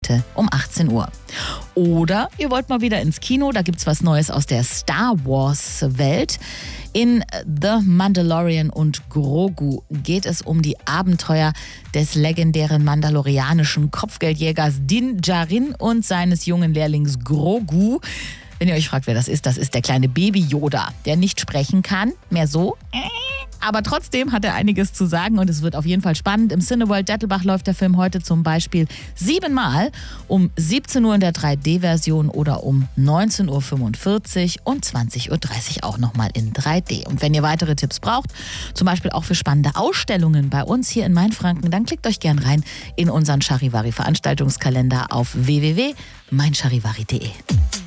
heute um 18 Uhr. Oder ihr wollt mal wieder ins Kino, da gibt's was Neues aus der Star Wars Welt. In The Mandalorian und Grogu geht es um die Abenteuer des legendären mandalorianischen Kopfgeldjägers Din Djarin und seines jungen Lehrlings Grogu. Wenn ihr euch fragt, wer das ist der kleine Baby-Yoda, der nicht sprechen kann, mehr so. Aber trotzdem hat er einiges zu sagen und es wird auf jeden Fall spannend. Im Cineworld Dettelbach läuft der Film heute zum Beispiel 7-mal, um 17 Uhr in der 3D-Version oder um 19.45 Uhr und 20.30 Uhr auch nochmal in 3D. Und wenn ihr weitere Tipps braucht, zum Beispiel auch für spannende Ausstellungen bei uns hier in Mainfranken, dann klickt euch gern rein in unseren Charivari-Veranstaltungskalender auf www.meincharivari.de.